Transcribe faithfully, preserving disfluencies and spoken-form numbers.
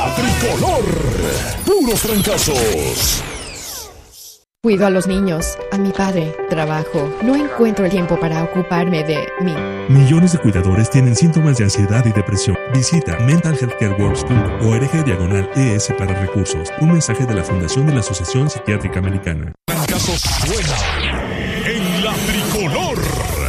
La Tricolor. Puros fracasos. Cuido a los niños, a mi padre, trabajo. No encuentro el tiempo para ocuparme de mí. Millones de cuidadores tienen síntomas de ansiedad y depresión. Visita mental health care works punto org diagonal E S para recursos. Un mensaje de la Fundación de la Asociación Psiquiátrica Americana. Fracasos suena en La Tricolor.